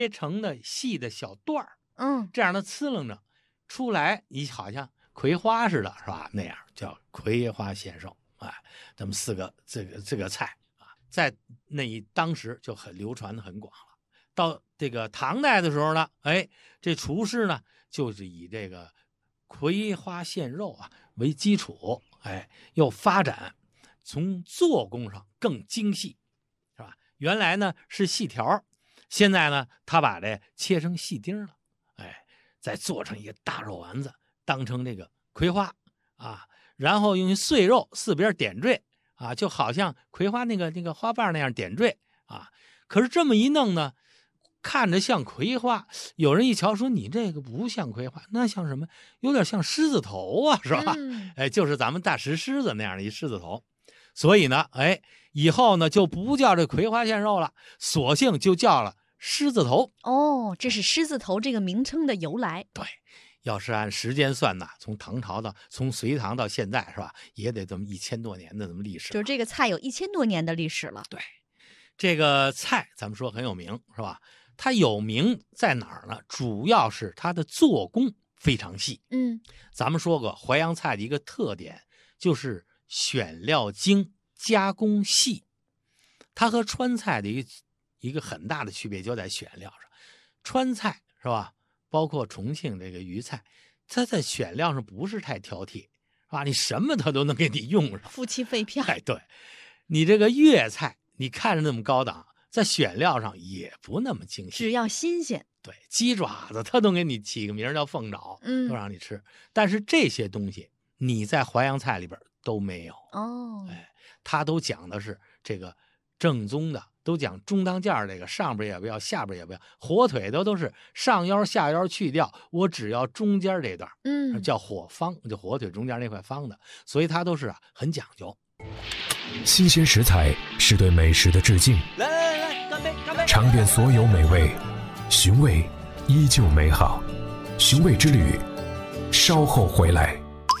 切成的细的小段儿， 这样的呲楞着出来，你好像葵花似的，是吧？那样叫葵花献寿。这么4个这个菜啊，在当时就很流传的很广了。到这个唐代的时候呢，这厨师呢就是以这个葵花献肉啊为基础，又发展从做工上更精细，是吧？原来呢是细条，现在呢他把这切成细丁了，再做成一个大肉丸子，当成这个葵花啊，然后用碎肉4边点缀啊，就好像葵花那个花瓣那样点缀啊。可是这么一弄呢，看着像葵花，有人一瞧说你这个不像葵花，那像什么？有点像狮子头啊，是吧？就是咱们大石狮子那样的一狮子头。所以呢，以后呢就不叫这葵花献肉了，索性就叫了狮子头。 这是狮子头这个名称的由来。 对。要是按时间算呢，从隋唐到现在，是吧？也得这么1000多年的这么历史。 就是这个菜有1000多年的历史了。 对，这个菜咱们说很有名，是吧？它有名在哪儿呢？主要是它的做工非常细。咱们说过淮扬菜的一个特点就是选料精，加工细。它和川菜的一个很大的区别就在选料上。川菜是吧？包括重庆这个渝菜，它在选料上不是太挑剔，是吧？你什么它都能给你用上， 夫妻肺片。 对，你这个粤菜，你看着那么高档，在选料上也不那么精细， 只要新鲜。 对，鸡爪子它都给你起个名叫凤爪，都让你吃。但是这些东西你在淮扬菜里边都没有它都讲的是这个正宗的。都讲中当件这个上边也不要，下边也不要，火腿都是上腰下腰去掉，我只要中间这段，叫火方，就火腿中间那块方的，所以它都是很讲究。 新鲜食材是对美食的致敬， 来，干杯！ 尝遍所有美味，寻味依旧美好。寻味之旅，稍后回来。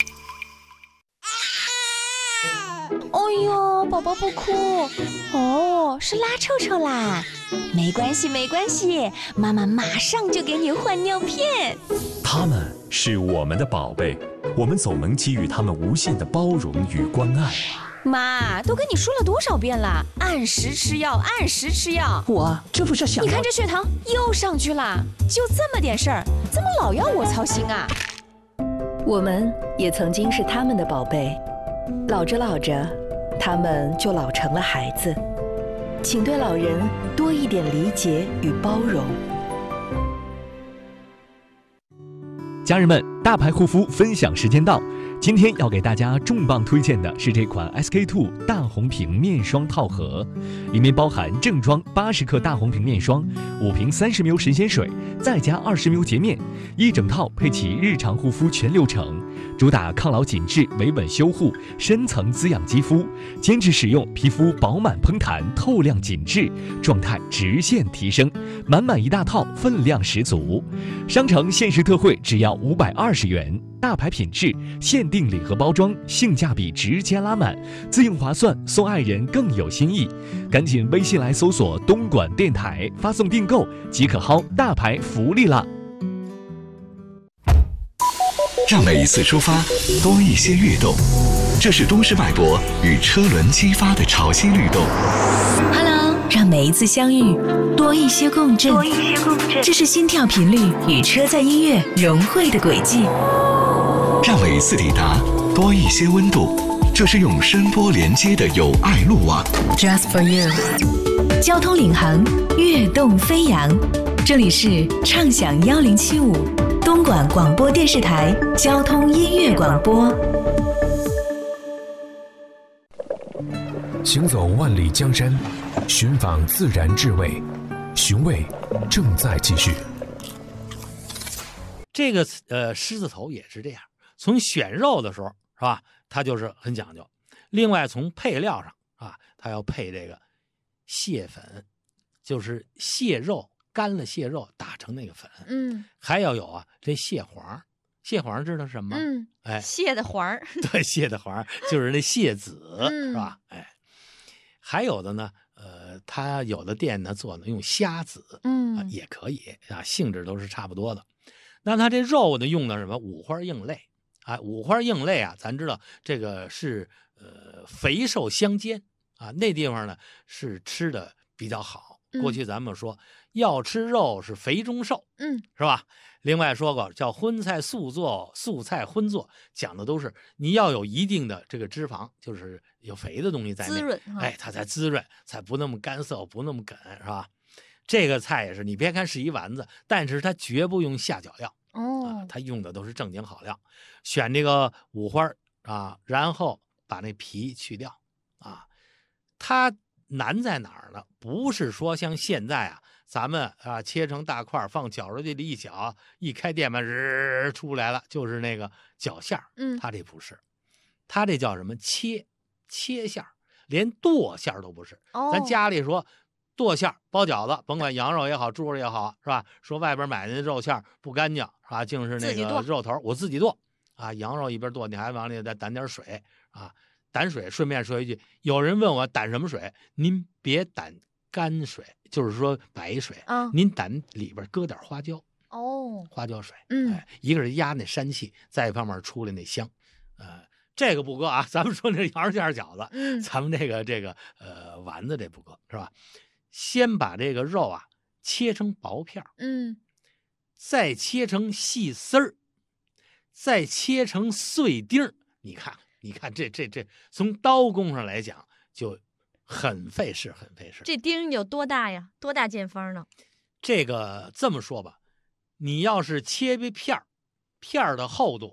哎呦，宝宝不哭是拉臭臭啦，没关系，妈妈马上就给你换尿片。 他们是我们的宝贝，我们总能给予他们无限的包容与关爱。 妈，都跟你说了多少遍了，按时吃药。 这不是想…… 你看这血糖又上去了，就这么点事儿，怎么老要我操心啊？ 我们也曾经是他们的宝贝，老着，他们就老成了孩子。请对老人多一点理解与包容。 家人们，大牌护肤分享时间到，今天要给大家重磅推荐的是这款 SK-II 大红瓶面霜套盒，里面包含正装80克大红瓶面霜，5瓶30ml神仙水，再加20ml洁面，一整套配齐日常护肤全流程，主打抗老紧致、维稳修护、深层滋养肌肤，坚持使用，皮肤饱满嘭弹、透亮紧致，状态直线提升，满满一大套，分量十足。商城限时特惠只要520元，大牌品质，限定礼盒包装，性价比直接拉满，自用划算，送爱人更有新意。赶紧微信来搜索东莞电台，发送订购即可薅大牌福利啦！ 让每一次出发多一些跃动，这是都市脉搏与车轮激发的潮汐律动。 Hello， 让每一次相遇多一些共振，这是心跳频率与车载音乐融汇的轨迹。 让每一次抵达多一些温度，这是用声波连接的友爱路网。 Just for you， 交通领航，跃动飞扬。这里是畅享1075。东莞广播电视台交通音乐广播。 行走万里江山，寻访自然至味，寻味正在继续。 这个狮子头也是这样，从选肉的时候是吧，它就是很讲究。另外从配料上啊，它要配这个蟹粉，就是蟹肉。干了蟹肉打成那个粉，还要有啊这蟹黄，蟹黄知道什么？ 蟹的黄， 对，蟹的黄就是那蟹籽，是吧？还有的呢， 它有的店呢做呢用虾子，也可以啊，性质都是差不多的。那它这肉呢用的什么五花硬肋啊？五花硬肋啊，咱知道这个是肥瘦相间啊，那地方呢是吃的比较好。过去咱们说要吃肉是肥中瘦，是吧？另外说过叫荤菜素做，素菜荤做，讲的都是你要有一定的这个脂肪，就是有肥的东西在内， 滋润， 它才滋润，才不那么干涩，不那么梗，是吧？这个菜也是，你别看是一丸子，但是它绝不用下脚料它用的都是正经好料，选这个五花啊，然后把那皮去掉啊。它难在哪儿呢？不是说像现在啊，咱们啊切成大块放绞肉机里一绞，一开电饭出来了，就是那个绞馅儿。它这不是，它这叫什么切馅儿，连剁馅儿都不是。咱家里说剁馅儿包饺子，甭管羊肉也好，猪肉也好，是吧？说外边买的肉馅儿不干净，是吧？净是那个肉头，我自己剁啊。羊肉一边剁，你还往里再掸点水啊。掸水，顺便说一句，有人问我掸什么水，您别掸干水，就是说白水您掸里边搁点花椒花椒水，一个是压那膻气，再一方面出来那香，这个不搁啊，咱们说那羊肉馅饺子，咱们这个丸子这不搁，是吧？先把这个肉啊切成薄片再切成细丝儿，再切成碎丁儿，你看这从刀工上来讲就很费事。 这丁有多大呀？多大见方呢？ 这个这么说吧，你要是切片儿的厚度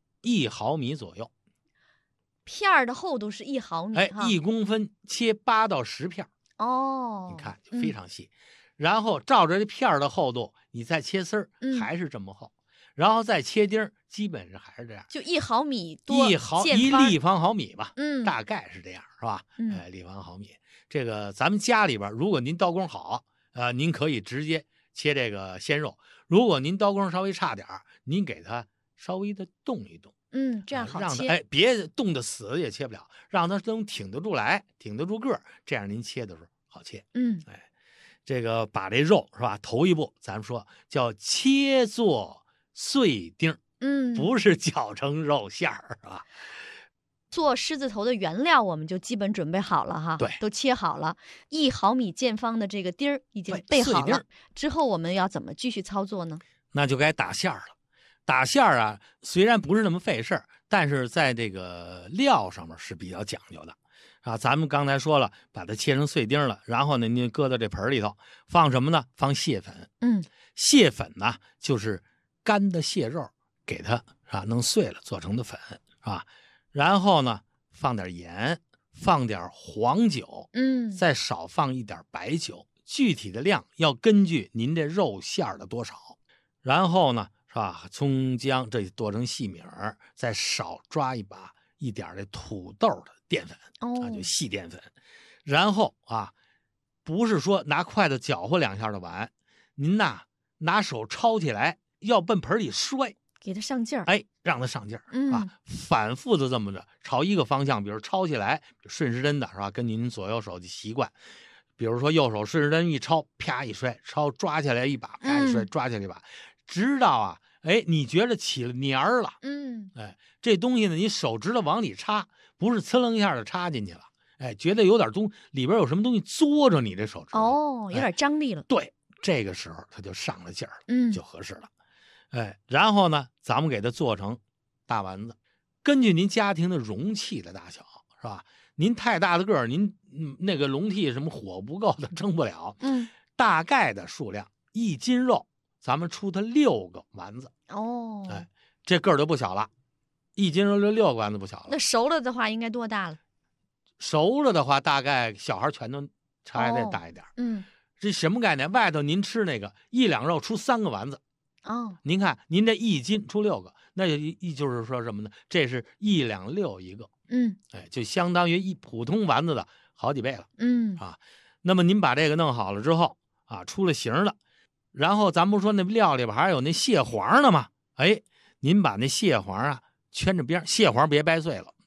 1毫米左右， 片儿的厚度是1毫米 ，1公分切8到10片你看就非常细。然后照着这片儿的厚度，你再切丝儿，还是这么厚。然后再切丁儿，基本上还是这样， 就1毫米多 ，1立方毫米吧，大概是这样，是吧？立方毫米。这个咱们家里边，如果您刀工好，您可以直接切这个鲜肉；如果您刀工稍微差点您给它稍微的动一动， 这样好切。 让它别冻得死也切不了，让它能挺得住来，挺得住个儿，这样您切的时候好切。这个把这肉是吧？头一步咱们说叫切做碎丁，不是绞成肉馅儿，是吧？ 做狮子头的原料我们就基本准备好了哈， 对， 都切好了，1毫米见方的这个丁儿已经备好了。之后我们要怎么继续操作呢？ 那就该打馅儿了。打馅儿啊，虽然不是那么费事儿，但是在这个料上面是比较讲究的啊。咱们刚才说了，把它切成碎丁了，然后呢，您搁到这盆里头，放什么呢？放蟹粉。蟹粉呢，就是干的蟹肉，给它啊弄碎了做成的粉啊。然后呢，放点盐，放点黄酒，再少放一点白酒，具体的量要根据您这肉馅儿的多少。然后呢，是吧？葱姜这剁成细米儿，再少抓一点这土豆的淀粉就细淀粉。然后啊，不是说拿筷子搅和2下就完，您呐拿手抄起来，要奔盆里摔。 给它上劲儿， 让它上劲儿啊！反复的这么着朝一个方向，比如抄起来顺时针的是吧？跟您左右手的习惯，比如说右手顺时针一抄，啪一摔，抄抓起来一把，啪一摔，抓起来一把，直到啊，你觉着起了黏儿了，这东西呢，你手指头往里插，不是呲楞一下就插进去了，觉得有点里边有什么东西嘬着你这手指头， 有点张力了。 对，这个时候它就上了劲儿了，就合适了。然后呢，咱们给它做成大丸子，根据您家庭的容器的大小，是吧？您太大的个儿，您那个笼屉什么火不够，它蒸不了。大概的数量，1斤肉，咱们出它6个丸子。这个儿就不小了，1斤肉就6个丸子不小了。 那熟了的话，应该多大了？ 熟了的话，大概小孩全都还得大一点。这什么概念？外头您吃那个1两肉出3个丸子。您看，您这1斤出6个，那就是说什么呢？这是1两6一个，就相当于普通丸子的好几倍了，那么您把这个弄好了之后啊，出了形了，然后咱不说那料里边还有那蟹黄呢吗？您把那蟹黄啊圈着边，蟹黄别掰碎了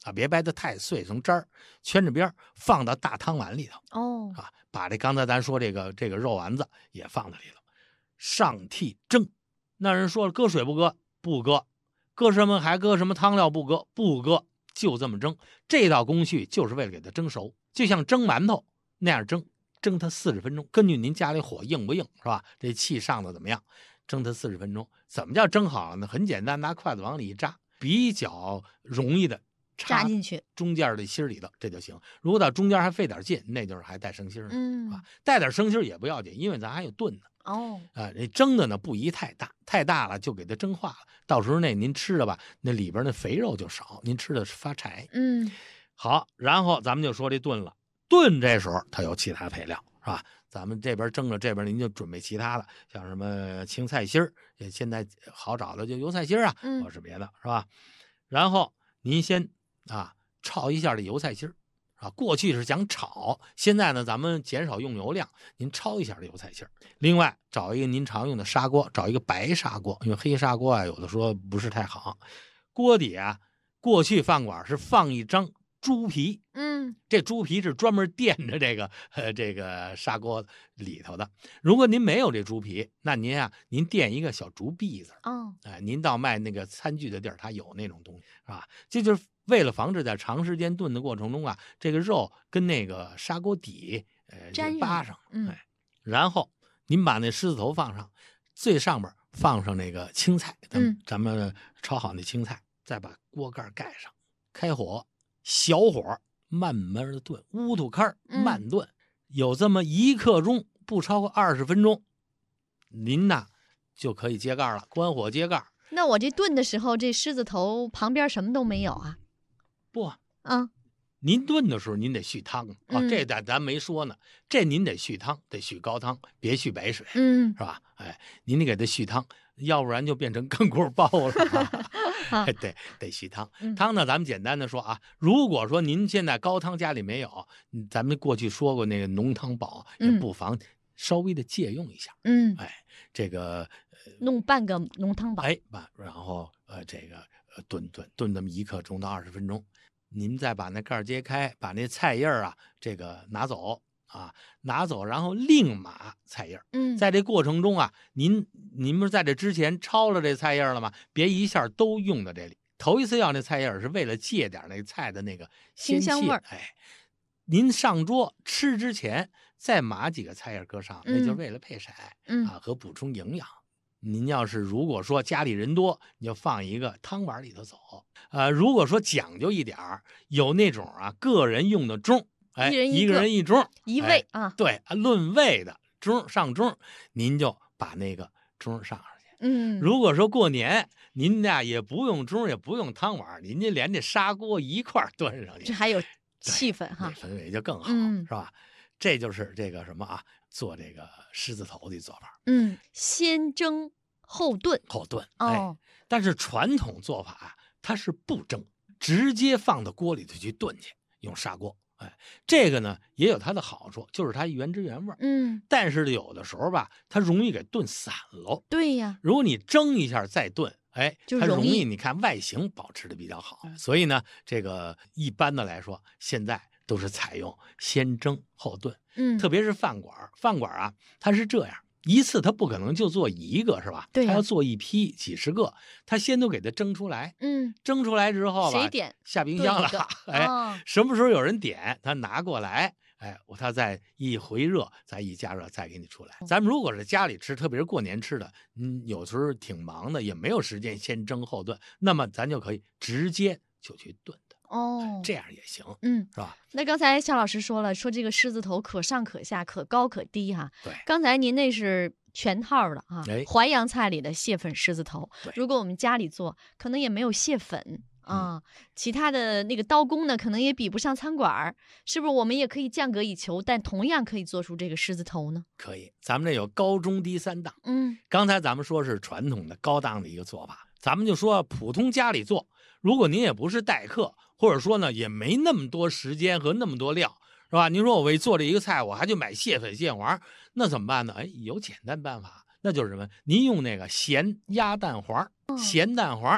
啊，别掰得太碎，从渣儿圈着边儿放到大汤碗里头。 哦， 啊，把这刚才咱说这个肉丸子也放在里头，上屉蒸。那人说了，搁水不搁？不搁。搁什么？还搁什么汤料？不搁，不搁，就这么蒸。这道工序就是为了给它蒸熟，就像蒸馒头那样蒸它40分钟。根据您家里火硬不硬，是吧？这气上的怎么样？蒸它40分钟。怎么叫蒸好了呢？很简单，拿筷子往里一扎，比较容易的扎进去中间的芯里头，这就行。如果到中间还费点劲，那就是还带生芯呢。 啊，带点生芯也不要紧，因为咱还有炖呢。 哦， 那蒸的呢不宜太大，太大了就给它蒸化了。到时候您吃的吧，那里边那肥肉就少，您吃的发柴。好，然后咱们就说这炖了。炖这时候它有其他配料，是吧？咱们这边蒸了，这边您就准备其他的，像什么青菜心儿，现在好找的就油菜心儿啊，或是别的，是吧？然后您先炒一下这油菜心儿。过去是讲炒，现在呢咱们减少用油量，您焯一下这油菜心儿。另外找一个您常用的砂锅，找一个白砂锅，因为黑砂锅啊有的说不是太好。锅底啊，过去饭馆是放一张猪皮，这猪皮是专门垫着这个砂锅里头的。如果您没有这猪皮，那您垫一个小竹篦子。您到卖那个餐具的地儿，它有那种东西，是吧？这就是为了防止在长时间炖的过程中啊，这个肉跟那个砂锅底扒上。然后您把那狮子头放上，最上边放上那个青菜，咱们焯好那青菜，再把锅盖盖上，开火，小火慢慢的炖，乌土开慢炖，有这么1刻钟，不超过20分钟，您就可以揭盖了，关火揭盖。 那我这炖的时候，这狮子头旁边什么都没有啊？ 不您炖的时候您得续汤这咱没说呢，这您得续汤，得续高汤，别续白水，是吧？您得给它续汤，要不然就变成干锅包了。得续汤。汤呢，咱们简单的说啊，如果说您现在高汤家里没有，咱们过去说过那个浓汤宝，也不妨稍微的借用一下。这个弄半个浓汤宝， 然后这个炖那么1刻钟到20分钟。您再把那盖揭开，把那菜叶这个拿走，然后另码菜叶。在这过程中您不是在这之前焯了这菜叶了吗？别一下都用到这里。头一次要那菜叶是为了借点那菜的那个鲜气， 香味儿。 您上桌吃之前再码几个菜叶搁上，那就是为了配色和补充营养。您要是如果说家里人多，你就放一个汤碗里头走。如果说讲究一点有那种个人用的盅，一个人一盅， 一位对，论位的盅上盅，您就把那个盅上去。如果说过年您也不用盅，也不用汤碗，您就连这砂锅一块炖上去， 这还有气氛那氛围就更好，是吧？这就是这个什么做这个狮子头的做法。 先蒸后炖。 但是传统做法它是不蒸，直接放到锅里头去炖去，用砂锅。这个呢也有它的好处，就是它原汁原味。但是有的时候它容易给炖散喽。 对呀， 如果你蒸一下再炖，它容易你看外形保持的比较好。所以呢，这个一般的来说，现在都是采用先蒸后炖。特别是饭馆它是这样。一次它不可能就做一个，是吧？ 对， 它要做一批几十个，它先都给它蒸出来。蒸出来之后谁点下冰箱了。什么时候有人点，他拿过来，他再一回热，再一加热，再给你出来。咱们如果是家里吃，特别是过年吃的，有时候挺忙的，也没有时间先蒸后炖，那么咱就可以直接就去炖的。这样也行，是吧？ 那刚才夏老师说这个狮子头可上可下，可高可低哈。 对， 刚才您那是全套的淮扬菜里的蟹粉狮子头。如果我们家里做，可能也没有蟹粉其他的那个刀工呢，可能也比不上餐馆，是不是？我们也可以降格以求，但同样可以做出这个狮子头呢？ 可以，咱们这有高中低3档。刚才咱们说是传统的高档的一个做法，咱们就说普通家里做，如果您也不是待客，或者说呢也没那么多时间和那么多料，是吧？您说我为做这一个菜，我还就买蟹粉蟹黄，那怎么办呢？有简单办法，那就是什么？您用那个咸鸭蛋黄，咸蛋黄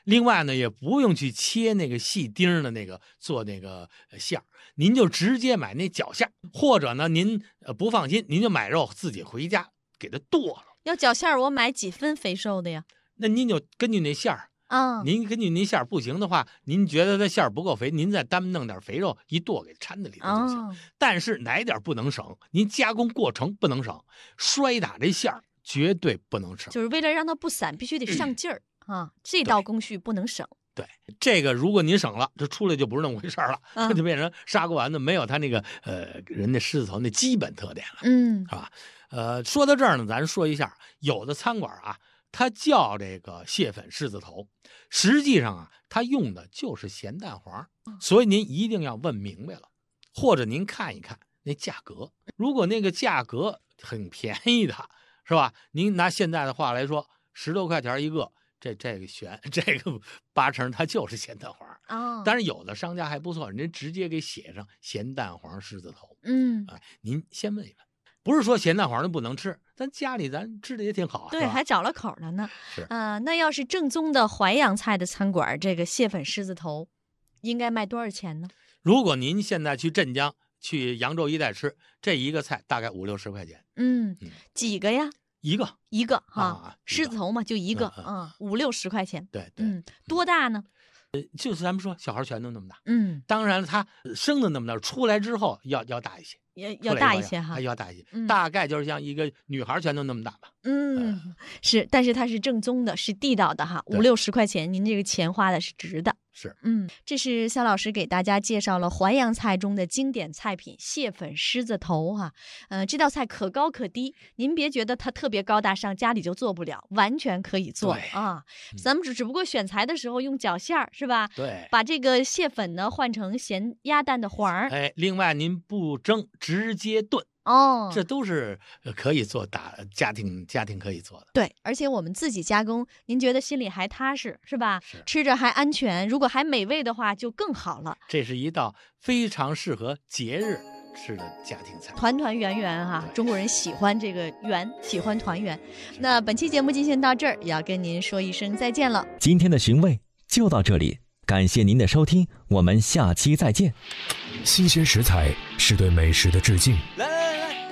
另外呢，也不用去切那个细丁的那个做那个馅儿，您就直接买那绞馅儿，或者呢，您不放心，您就买肉自己回家给它剁了。 要绞馅儿，我买几分肥瘦的呀？ 那您就根据那馅儿啊，您根据那馅儿不行的话，您觉得它馅儿不够肥，您再单弄点肥肉一剁给掺在里头就行。但是哪点不能省？您加工过程不能省，摔打这馅儿绝对不能省。 就是为了让它不散，必须得上劲儿啊，这道工序不能省。 对，这个如果您省了，这出来就不是那么回事了，它就变成砂锅丸子，没有它那个人家狮子头那基本特点了，是吧？说到这儿呢，咱说一下，有的餐馆啊，它叫这个蟹粉狮子头，实际上啊，它用的就是咸蛋黄，所以您一定要问明白了，或者您看一看那价格，如果那个价格很便宜的，是吧？您拿现在的话来说，10多块钱一个。这个选这个8成它就是咸蛋黄啊，但是有的商家还不错，人家直接给写上咸蛋黄狮子头。您先问一问，不是说咸蛋黄的不能吃，咱家里咱吃的也挺好， 对，还找了口了呢。 是那要是正宗的淮扬菜的餐馆，这个蟹粉狮子头应该卖多少钱呢？ 如果您现在去镇江、去扬州一带吃，这一个菜大概50、60块钱。 几个呀？ 一个哈，狮子头嘛，就一个，5、60块钱。 对， 多大呢？ 就是咱们说小孩拳头那么大。当然它生的那么大，出来之后要大一些， 要大一些哈， 还要大一些，大概就是像一个女孩拳头那么大吧。 是，但是它是正宗的，是地道的哈，5、60块钱，您这个钱花的是值的。 是， 这是肖老师给大家介绍了淮扬菜中的经典菜品蟹粉狮子头哈。这道菜可高可低，您别觉得它特别高大上，家里就做不了，完全可以做啊。咱们只不过选材的时候用绞馅儿是吧？ 对， 把这个蟹粉呢换成咸鸭蛋的黄儿。 另外您不蒸，直接炖。这都是可以做家庭可以做的。 对，而且我们自己加工，您觉得心里还踏实是吧？吃着还安全，如果还美味的话就更好了。 这是一道非常适合节日吃的家庭菜， 团团圆圆哈，中国人喜欢这个圆，喜欢团圆。那本期节目进行到这儿，也要跟您说一声再见了。 今天的寻味就到这里，感谢您的收听，我们下期再见。 新鲜食材是对美食的致敬，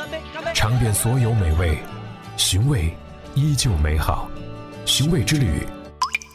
尝遍所有美味，寻味依旧美好。寻味之旅，